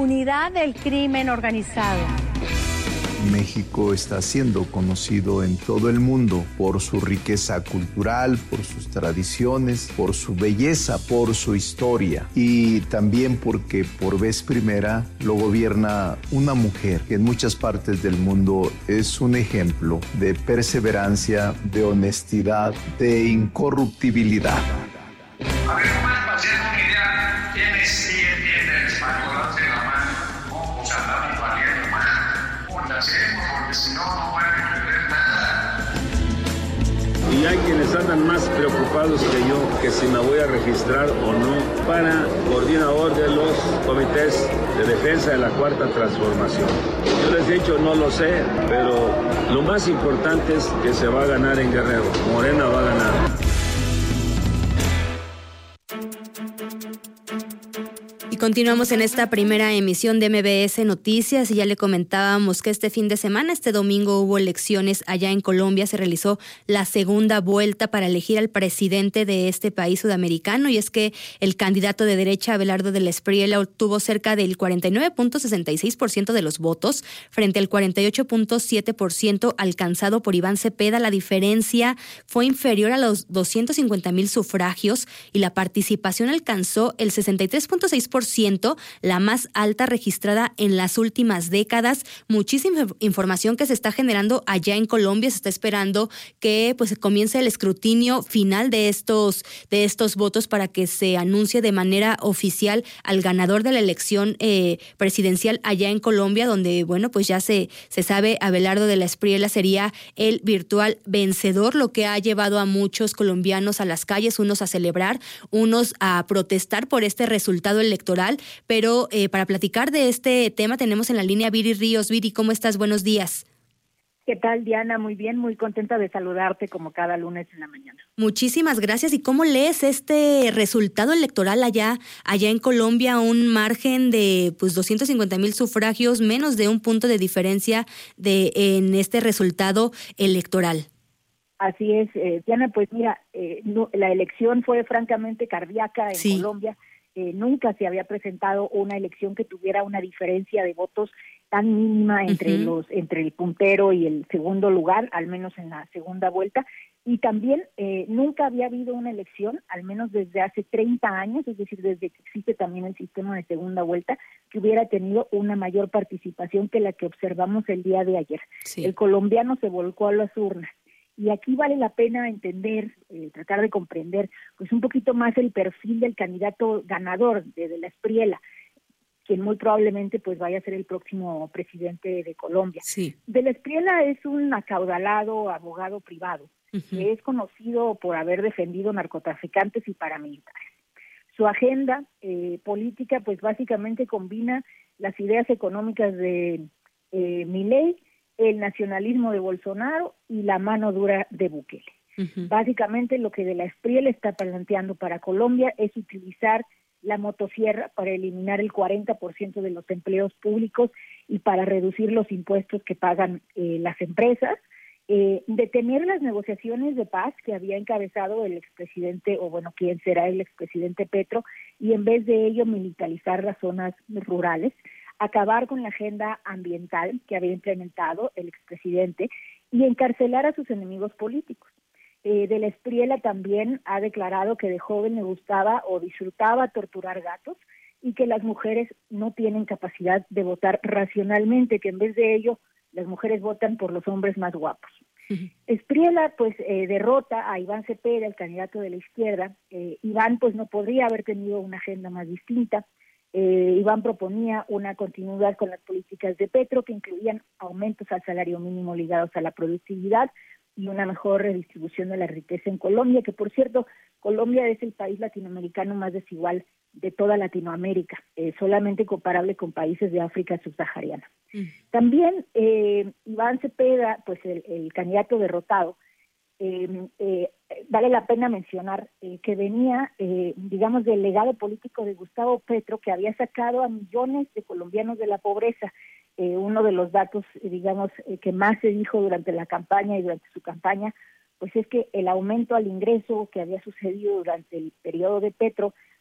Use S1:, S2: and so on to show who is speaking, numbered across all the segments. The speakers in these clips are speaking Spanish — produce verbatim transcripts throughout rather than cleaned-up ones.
S1: impunidad del crimen organizado.
S2: México está siendo conocido en todo el mundo por su riqueza cultural, por sus tradiciones, por su belleza, por su historia y también porque por vez primera lo gobierna una mujer que en muchas partes del mundo es un ejemplo de perseverancia, de honestidad, de incorruptibilidad.
S3: A ver, ¿cómo es hacer una idea? ¿Quiénes sí entienden español? Alcen la mano. No, pues andamos valiendo más. Pues la hacemos, porque si no, no van a entender nada.
S4: Y hay quienes andan más preocupados que yo, que si me voy a registrar o no para coordinador de los comités de defensa de la Cuarta Transformación. Yo les he dicho, no lo sé, pero lo más importante es que se va a ganar en Guerrero. Morena va a ganar.
S5: Continuamos en esta primera emisión de M B S Noticias y ya le comentábamos que este fin de semana, este domingo, hubo elecciones allá en Colombia. Se realizó la segunda vuelta para elegir al presidente de este país sudamericano y es que el candidato de derecha, Abelardo del Espriella, obtuvo cerca del cuarenta y nueve punto sesenta y seis por ciento de los votos frente al cuarenta y ocho punto siete por ciento alcanzado por Iván Cepeda. La diferencia fue inferior a los doscientos cincuenta mil sufragios y la participación alcanzó el sesenta y tres punto seis por ciento, la más alta registrada en las últimas décadas. Muchísima información que se está generando allá en Colombia. Se está esperando que pues comience el escrutinio final de estos de estos votos para que se anuncie de manera oficial al ganador de la elección eh, presidencial allá en Colombia, donde bueno pues ya se se sabe Abelardo de la Espriella sería el virtual vencedor, lo que ha llevado a muchos colombianos a las calles, unos a celebrar, unos a protestar por este resultado electoral. Pero eh, para platicar de este tema tenemos en la línea a Viri Ríos. Viri, ¿cómo estás? Buenos días.
S6: ¿Qué tal, Diana? Muy bien, muy contenta de saludarte como cada lunes en la mañana.
S5: Muchísimas gracias. ¿Y cómo lees este resultado electoral allá allá en Colombia? Un margen de pues doscientos cincuenta mil sufragios, menos de un punto de diferencia de en este resultado electoral.
S6: Así es, eh, Diana, pues mira, eh, no, la elección fue francamente cardíaca en
S5: sí.
S6: Colombia. Eh, nunca se había presentado una elección que tuviera una diferencia de votos tan mínima entre uh-huh. los entre el puntero y el segundo lugar, al menos en la segunda vuelta, y también eh, nunca había habido una elección, al menos desde hace treinta años, es decir, desde que existe también el sistema de segunda vuelta, que hubiera tenido una mayor participación que la que observamos el día de ayer.
S5: Sí.
S6: El colombiano se volcó a las urnas. Y aquí vale la pena entender, eh, tratar de comprender, pues un poquito más el perfil del candidato ganador de, de la Espriella, quien muy probablemente pues vaya a ser el próximo presidente de Colombia.
S5: Sí.
S6: De la Espriella es un acaudalado abogado privado, uh-huh. que es conocido por haber defendido narcotraficantes y paramilitares. Su agenda eh, política pues básicamente combina las ideas económicas de eh, Milei, el nacionalismo de Bolsonaro y la mano dura de Bukele. Uh-huh. Básicamente lo que de la Espriella está planteando para Colombia es utilizar la motosierra para eliminar el cuarenta por ciento de los empleos públicos y para reducir los impuestos que pagan eh, las empresas, eh, detener las negociaciones de paz que había encabezado el expresidente, o bueno, quien será el expresidente Petro, y en vez de ello militarizar las zonas rurales, acabar con la agenda ambiental que había implementado el expresidente y encarcelar a sus enemigos políticos. Eh, de la Espriella también ha declarado que de joven le gustaba o disfrutaba torturar gatos y que las mujeres no tienen capacidad de votar racionalmente, que en vez de ello las mujeres votan por los hombres más guapos. Uh-huh. Espriella pues eh, derrota a Iván Cepeda, el candidato de la izquierda. Eh, Iván pues no podría haber tenido una agenda más distinta. Eh, Iván proponía una continuidad con las políticas de Petro que incluían aumentos al salario mínimo ligados a la productividad y una mejor redistribución de la riqueza en Colombia, que por cierto, Colombia es el país latinoamericano más desigual de toda Latinoamérica, eh, solamente comparable con países de África subsahariana. Mm. También eh, Iván Cepeda, pues el, el candidato derrotado, Eh, eh, vale la pena mencionar eh, que venía, eh, digamos, del legado político de Gustavo Petro, que había sacado a millones de colombianos de la pobreza. Eh, uno de los datos, eh, digamos, eh, que más se dijo durante la campaña y durante su campaña, pues es que el aumento al ingreso que había sucedido durante el periodo de Petro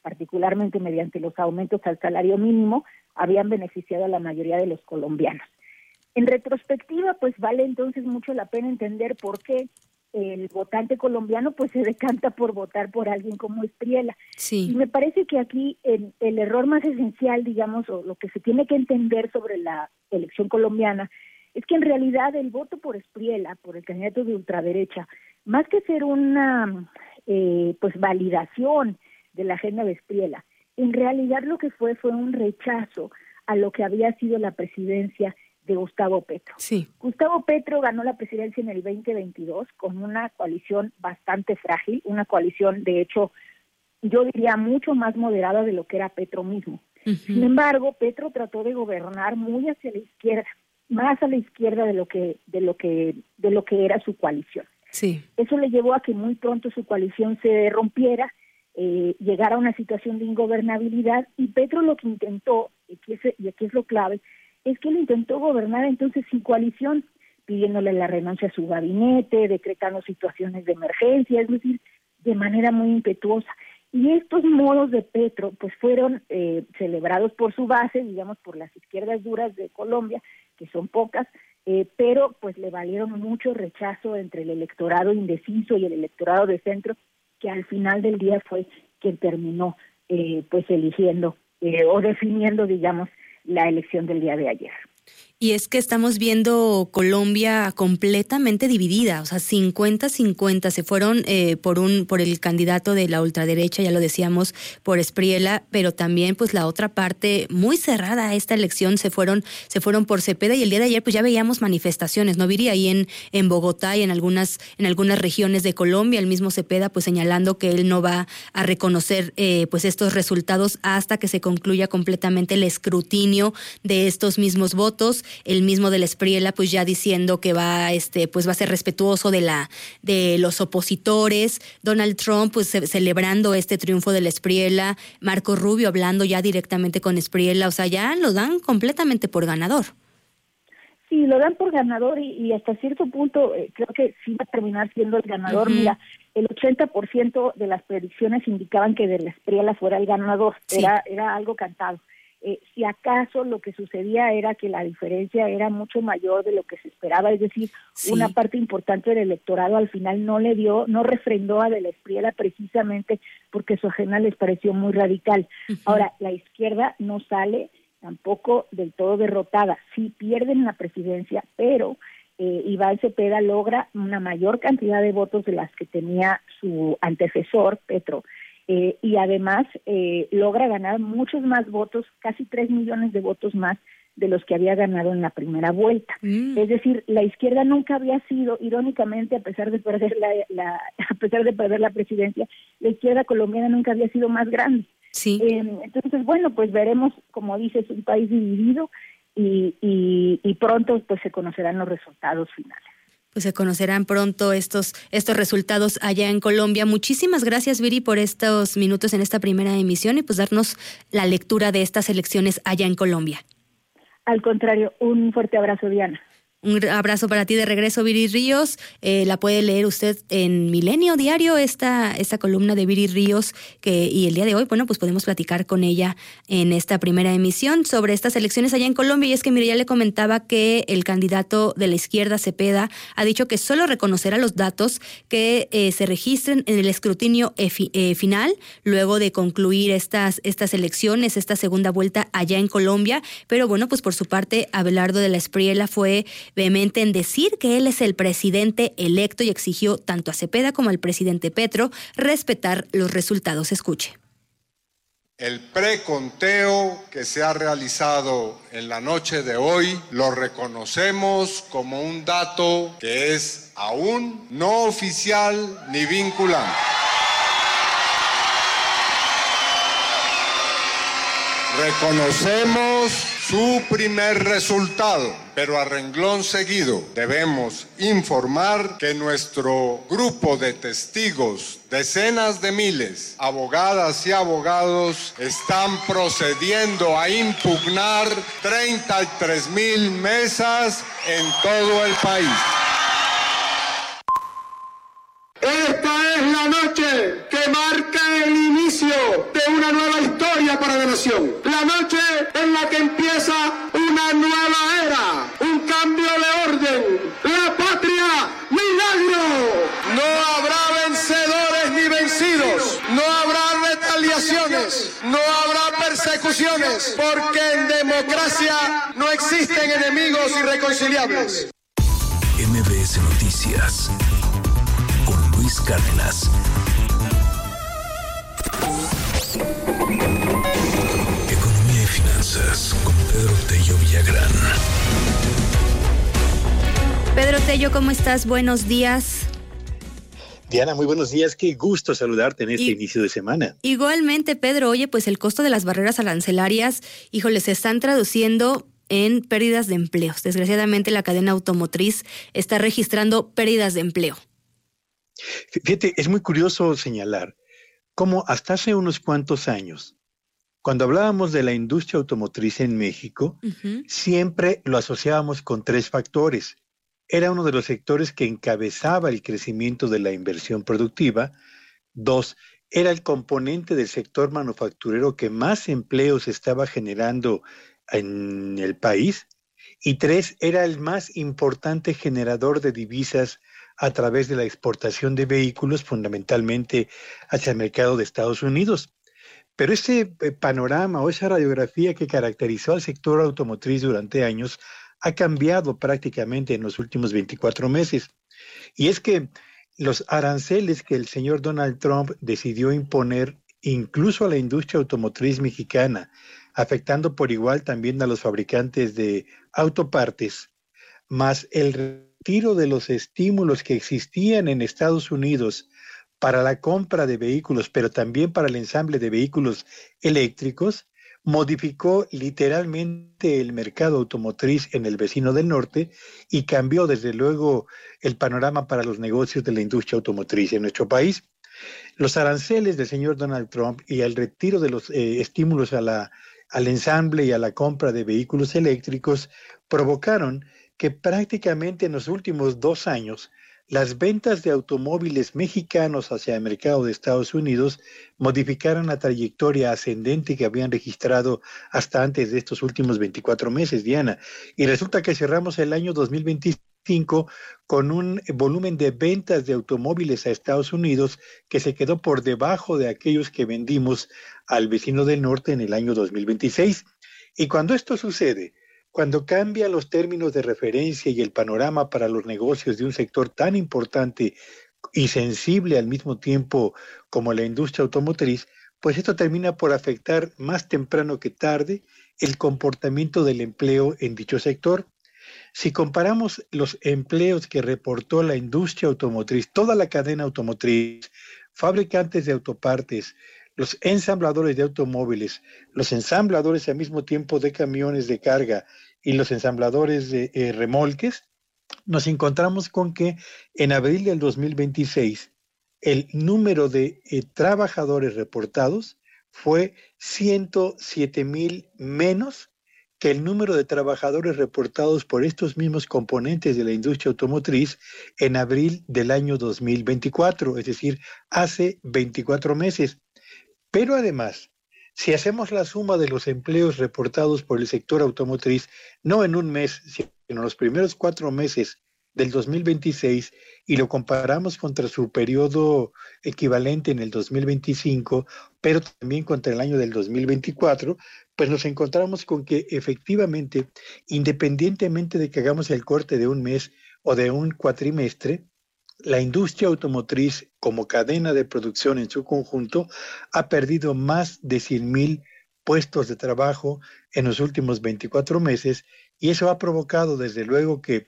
S6: particularmente mediante los aumentos al salario mínimo, habían beneficiado a la mayoría de los colombianos. En retrospectiva, pues vale entonces mucho la pena entender por qué el votante colombiano pues se decanta por votar por alguien como Espriella.
S5: Sí.
S6: Y me parece que aquí el, el error más esencial, digamos, o lo que se tiene que entender sobre la elección colombiana, es que en realidad el voto por Espriella, por el candidato de ultraderecha, más que ser una eh, pues validación de la agenda de Espriella, en realidad lo que fue fue un rechazo a lo que había sido la presidencia de Gustavo Petro.
S5: Sí.
S6: Gustavo Petro ganó la presidencia en el veinte veintidós con una coalición bastante frágil, una coalición de hecho yo diría mucho más moderada de lo que era Petro mismo. Uh-huh. Sin embargo, Petro trató de gobernar muy hacia la izquierda, más a la izquierda de lo que de lo que de lo que era su coalición.
S5: Sí.
S6: Eso le llevó a que muy pronto su coalición se rompiera, eh, llegara a una situación de ingobernabilidad, y Petro lo que intentó, y aquí es, y aquí es lo clave, es que él intentó gobernar entonces sin coalición, pidiéndole la renuncia a su gabinete, decretando situaciones de emergencia, es decir, de manera muy impetuosa. Y estos modos de Petro pues fueron eh, celebrados por su base, digamos por las izquierdas duras de Colombia, que son pocas, eh, pero pues le valieron mucho rechazo entre el electorado indeciso y el electorado de centro, que al final del día fue quien terminó eh, pues eligiendo eh, o definiendo, digamos, la elección del día de ayer.
S5: Y es que estamos viendo Colombia completamente dividida, o sea, cincuenta cincuenta, se fueron eh, por un por el candidato de la ultraderecha, ya lo decíamos, por Espriella, pero también pues la otra parte muy cerrada a esta elección se fueron se fueron por Cepeda, y el día de ayer pues ya veíamos manifestaciones, ¿no, Viri? Ahí en en Bogotá y en algunas en algunas regiones de Colombia, el mismo Cepeda pues señalando que él no va a reconocer eh, pues estos resultados hasta que se concluya completamente el escrutinio de estos mismos votos. El mismo de la Espriella pues ya diciendo que va este pues va a ser respetuoso de la de los opositores. Donald Trump pues ce- celebrando este triunfo de la Espriella, Marco Rubio hablando ya directamente con Espriella, o sea, ya lo dan completamente por ganador.
S6: Sí, lo dan por ganador y, y hasta cierto punto eh, creo que sí va a terminar siendo el ganador. Uh-huh. Mira, el ochenta por ciento de las predicciones indicaban que de la Espriella fuera el ganador, sí. era era algo cantado. Eh, si acaso lo que sucedía era que la diferencia era mucho mayor de lo que se esperaba, es decir, sí. una parte importante del electorado al final no le dio, no refrendó a de la Espriella precisamente porque su agenda les pareció muy radical. Uh-huh. Ahora, la izquierda no sale tampoco del todo derrotada, sí pierden la presidencia, pero eh, Iván Cepeda logra una mayor cantidad de votos de las que tenía su antecesor, Petro, Eh, y además eh, logra ganar muchos más votos, casi tres millones de votos más de los que había ganado en la primera vuelta. Mm. Es decir, la izquierda nunca había sido, irónicamente, a pesar de perder la, la a pesar de perder la presidencia, la izquierda colombiana nunca había sido más grande.
S5: Sí.
S6: Eh, entonces, bueno, pues veremos, como dices, un país dividido y, y, y pronto pues se conocerán los resultados finales.
S5: Pues se conocerán pronto estos estos resultados allá en Colombia. Muchísimas gracias, Viri, por estos minutos en esta primera emisión y pues darnos la lectura de estas elecciones allá en Colombia.
S6: Al contrario, un fuerte abrazo, Diana.
S5: Un abrazo para ti de regreso, Viri Ríos. Eh, la puede leer usted en Milenio Diario, esta, esta columna de Viri Ríos, que, y el día de hoy, bueno, pues podemos platicar con ella en esta primera emisión sobre estas elecciones allá en Colombia. Y es que, mire, ya le comentaba que el candidato de la izquierda, Cepeda, ha dicho que solo reconocerá los datos que eh, se registren en el escrutinio efi, eh, final, luego de concluir estas, estas elecciones, esta segunda vuelta allá en Colombia. Pero bueno, pues por su parte, Abelardo de la Espriella fue vehemente en decir que él es el presidente electo y exigió tanto a Cepeda como al presidente Petro respetar los resultados. Escuche.
S7: El preconteo que se ha realizado en la noche de hoy lo reconocemos como un dato que es aún no oficial ni vinculante. Reconocemos su primer resultado, pero a renglón seguido debemos informar que nuestro grupo de testigos, decenas de miles, abogadas y abogados, están procediendo a impugnar treinta y tres mil mesas en todo el país.
S8: Esta es la noche que marca el inicio de una nueva la noche en la que empieza una nueva era, un cambio de orden. La patria, milagro.
S7: No habrá vencedores ni vencidos, no habrá retaliaciones, no habrá persecuciones, porque en democracia no existen enemigos irreconciliables.
S9: M B S Noticias con Luis Cárdenas. Economía y finanzas con Pedro Tello Villagrán.
S5: Pedro Tello, ¿cómo estás? Buenos días.
S10: Diana, muy buenos días. Qué gusto saludarte en este y, inicio de semana.
S5: Igualmente, Pedro. Oye, pues el costo de las barreras arancelarias, híjole, se están traduciendo en pérdidas de empleos. Desgraciadamente, la cadena automotriz está registrando pérdidas de empleo.
S10: Fíjate, es muy curioso señalar cómo hasta hace unos cuantos años, cuando hablábamos de la industria automotriz en México, uh-huh. siempre lo asociábamos con tres factores. Era uno de los sectores que encabezaba el crecimiento de la inversión productiva. Dos, era el componente del sector manufacturero que más empleos estaba generando en el país. Y tres, era el más importante generador de divisas a través de la exportación de vehículos, fundamentalmente hacia el mercado de Estados Unidos. Pero ese panorama o esa radiografía que caracterizó al sector automotriz durante años ha cambiado prácticamente en los últimos veinticuatro meses. Y es que los aranceles que el señor Donald Trump decidió imponer incluso a la industria automotriz mexicana, afectando por igual también a los fabricantes de autopartes, más el retiro de los estímulos que existían en Estados Unidos para la compra de vehículos, pero también para el ensamble de vehículos eléctricos, modificó literalmente el mercado automotriz en el vecino del norte y cambió desde luego el panorama para los negocios de la industria automotriz en nuestro país. Los aranceles del señor Donald Trump y el retiro de los eh, estímulos a la, al ensamble y a la compra de vehículos eléctricos provocaron que prácticamente en los últimos dos años las ventas de automóviles mexicanos hacia el mercado de Estados Unidos modificaron la trayectoria ascendente que habían registrado hasta antes de estos últimos veinticuatro meses, Diana. Y resulta que cerramos el año dos mil veinticinco con un volumen de ventas de automóviles a Estados Unidos que se quedó por debajo de aquellos que vendimos al vecino del norte en el año dos mil veintiséis. Y cuando esto sucede, cuando cambian los términos de referencia y el panorama para los negocios de un sector tan importante y sensible al mismo tiempo como la industria automotriz, pues esto termina por afectar más temprano que tarde el comportamiento del empleo en dicho sector. Si comparamos los empleos que reportó la industria automotriz, toda la cadena automotriz, fabricantes de autopartes, los ensambladores de automóviles, los ensambladores al mismo tiempo de camiones de carga y los ensambladores de eh, remolques, nos encontramos con que en abril del dos mil veintiséis el número de eh, trabajadores reportados fue ciento siete mil menos que el número de trabajadores reportados por estos mismos componentes de la industria automotriz en abril del año dos mil veinticuatro, es decir, hace veinticuatro meses. Pero además, si hacemos la suma de los empleos reportados por el sector automotriz, no en un mes, sino en los primeros cuatro meses del dos mil veintiséis, y lo comparamos contra su periodo equivalente en el dos mil veinticinco, pero también contra el año del dos mil veinticuatro, pues nos encontramos con que efectivamente, independientemente de que hagamos el corte de un mes o de un cuatrimestre, la industria automotriz como cadena de producción en su conjunto ha perdido más de cien mil puestos de trabajo en los últimos veinticuatro meses, y eso ha provocado desde luego que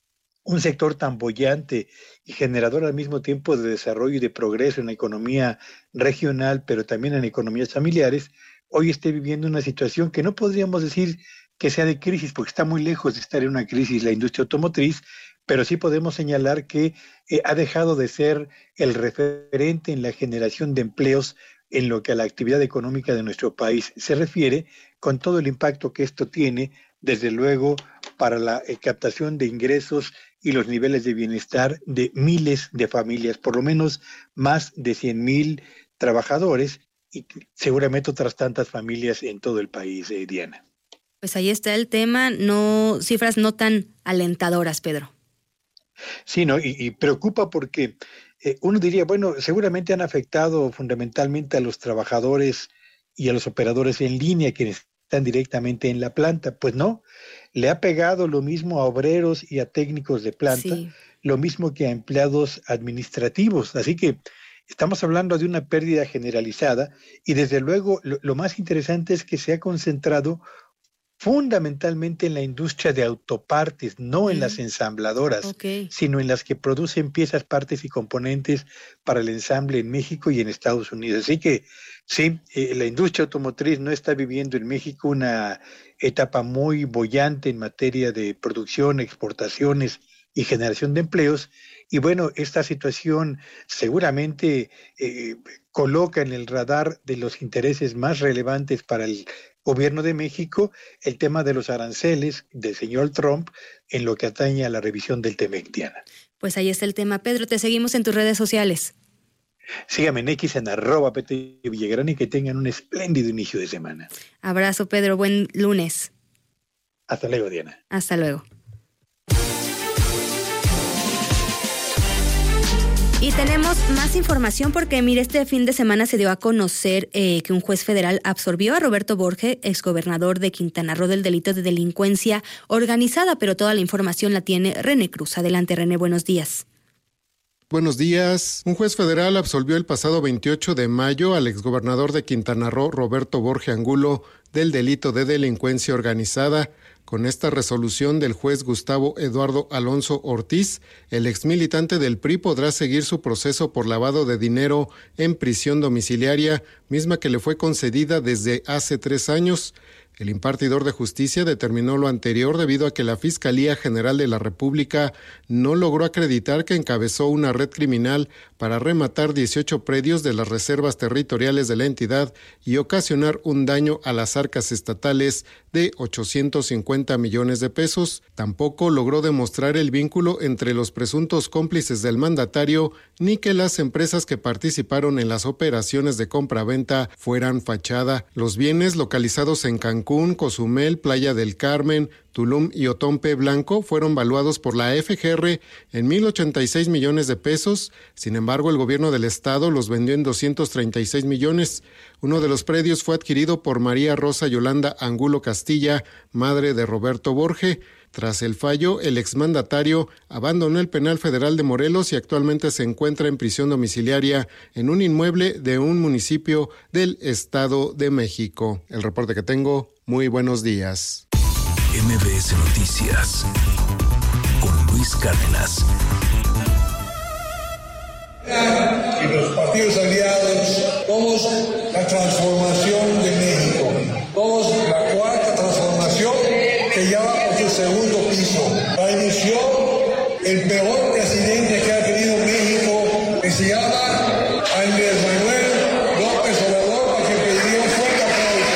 S10: un sector tan boyante y generador al mismo tiempo de desarrollo y de progreso en la economía regional, pero también en economías familiares, hoy esté viviendo una situación que no podríamos decir que sea de crisis, porque está muy lejos de estar en una crisis la industria automotriz, pero sí podemos señalar que eh, ha dejado de ser el referente en la generación de empleos en lo que a la actividad económica de nuestro país se refiere, con todo el impacto que esto tiene, desde luego, para la eh, captación de ingresos y los niveles de bienestar de miles de familias, por lo menos más de cien mil trabajadores y seguramente otras tantas familias en todo el país, eh, Diana.
S5: Pues ahí está el tema, no cifras no tan alentadoras, Pedro.
S10: Sí, no, y, y preocupa porque eh, uno diría, bueno, seguramente han afectado fundamentalmente a los trabajadores y a los operadores en línea, quienes están directamente en la planta. Pues no, le ha pegado lo mismo a obreros y a técnicos de planta, sí. Lo mismo que a empleados administrativos. Así que estamos hablando de una pérdida generalizada y desde luego lo, lo más interesante es que se ha concentrado fundamentalmente en la industria de autopartes, no mm. en las ensambladoras, okay. sino en las que producen piezas, partes y componentes para el ensamble en México y en Estados Unidos. Así que sí, eh, la industria automotriz no está viviendo en México una etapa muy boyante en materia de producción, exportaciones y generación de empleos. Y bueno, esta situación seguramente eh, coloca en el radar de los intereses más relevantes para el Gobierno de México el tema de los aranceles del señor Trump en lo que atañe a la revisión del TEMEC, Diana.
S5: Pues ahí está el tema. Pedro, te seguimos en tus redes sociales.
S10: Síganme en X en arroba P T Villagrán y que tengan un espléndido inicio de semana.
S5: Abrazo, Pedro. Buen lunes.
S10: Hasta luego, Diana.
S5: Hasta luego. Y tenemos más información porque, mire, este fin de semana se dio a conocer eh, que un juez federal absolvió a Roberto Borge, exgobernador de Quintana Roo, del delito de delincuencia organizada, pero toda la información la tiene René Cruz. Adelante, René, buenos días.
S11: Buenos días. Un juez federal absolvió el pasado veintiocho de mayo al exgobernador de Quintana Roo, Roberto Borge Angulo, del delito de delincuencia organizada. Con esta resolución del juez Gustavo Eduardo Alonso Ortiz, el exmilitante del P R I podrá seguir su proceso por lavado de dinero en prisión domiciliaria, misma que le fue concedida desde hace tres años. El impartidor de justicia determinó lo anterior debido a que la Fiscalía General de la República no logró acreditar que encabezó una red criminal para rematar dieciocho predios de las reservas territoriales de la entidad y ocasionar un daño a las arcas estatales de ochocientos cincuenta millones de pesos. Tampoco logró demostrar el vínculo entre los presuntos cómplices del mandatario ni que las empresas que participaron en las operaciones de compra-venta fueran fachada. Los bienes localizados en Cancún, Cozumel, Playa del Carmen, Tulum y Otompe Blanco fueron valuados por la F G R en mil ochenta y seis millones de pesos. Sin embargo, el gobierno del estado los vendió en doscientos treinta y seis millones. Uno de los predios fue adquirido por María Rosa Yolanda Angulo Castilla, madre de Roberto Borge. Tras el fallo, el exmandatario abandonó el penal federal de Morelos y actualmente se encuentra en prisión domiciliaria en un inmueble de un municipio del Estado de México. El reporte que tengo, muy buenos días.
S9: M B S Noticias con Luis Cárdenas.
S8: Y los partidos aliados, somos la transformación de México. Somos la cuarta transformación que ya va por su segundo piso. La inició el peor presidente que ha tenido México, que se llama Andrés Manuel López Obrador, a quien pediría un fuerte aplauso.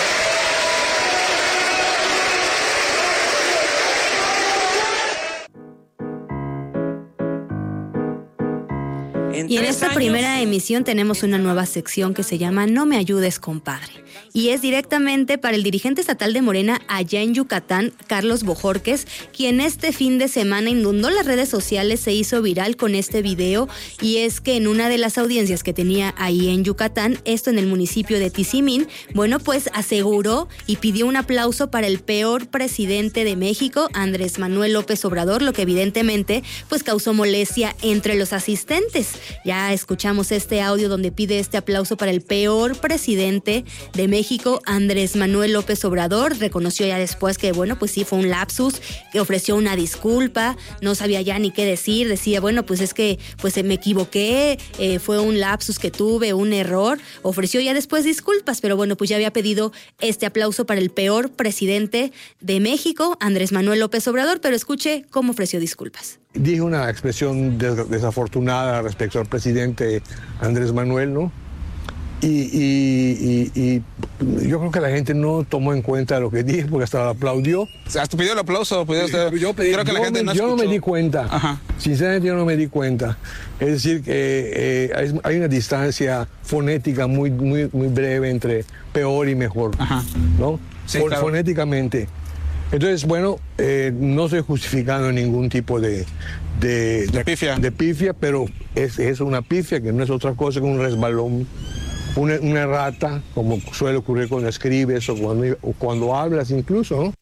S5: Y en esta primera emisión tenemos una nueva sección que se llama No me ayudes, compadre. Y es directamente para el dirigente estatal de Morena allá en Yucatán, Carlos Bojorquez, quien este fin de semana inundó las redes sociales, se hizo viral con este video. Y es que en una de las audiencias que tenía ahí en Yucatán, esto en el municipio de Tizimín, bueno, pues aseguró y pidió un aplauso para el peor presidente de México, Andrés Manuel López Obrador, lo que evidentemente pues causó molestia entre los asistentes. Ya escuchamos este audio donde pide este aplauso para el peor presidente de México, Andrés Manuel López Obrador. Reconoció ya después que, bueno, pues sí, fue un lapsus, que ofreció una disculpa, no sabía ya ni qué decir, decía, bueno, pues es que pues me equivoqué, eh, fue un lapsus que tuve, un error, ofreció ya después disculpas, pero bueno, pues ya había pedido este aplauso para el peor presidente de México, Andrés Manuel López Obrador, pero escuche cómo ofreció disculpas.
S12: Dije una expresión des- desafortunada respecto al presidente Andrés Manuel, ¿no? Y, y, y, y yo creo que la gente no tomó en cuenta lo que dije porque hasta lo aplaudió.
S13: O sea, ¿tú pidió el aplauso? ¿Pidió usted?
S12: Yo, pedí,
S13: creo que la gente
S12: me,
S13: no
S12: yo
S13: escuchó.
S12: no me di cuenta.
S13: Ajá.
S12: Sinceramente yo no me di cuenta. Es decir, que eh, hay, hay una distancia fonética muy, muy, muy breve entre peor y mejor. Ajá. ¿No?
S13: Sí,
S12: Por,
S13: claro.
S12: Fonéticamente. Entonces, bueno, eh, no estoy justificando ningún tipo de, de, de,
S13: pifia.
S12: de pifia, pero es, es una pifia que no es otra cosa que un resbalón, una, una errata, como suele ocurrir cuando escribes o cuando, o cuando hablas incluso, ¿no?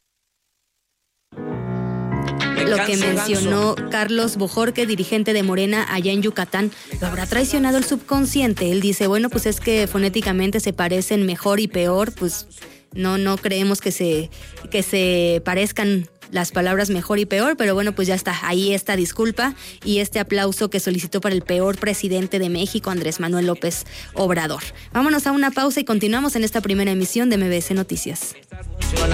S5: Lo que mencionó Carlos Bojorque, dirigente de Morena allá en Yucatán, ¿lo habrá traicionado el subconsciente? Él dice, bueno, pues es que fonéticamente se parecen mejor y peor, pues no, no creemos que se, que se parezcan las palabras mejor y peor, pero bueno, pues ya está, ahí esta disculpa y este aplauso que solicitó para el peor presidente de México, Andrés Manuel López Obrador. Vámonos a una pausa y continuamos en esta primera emisión de M B S Noticias.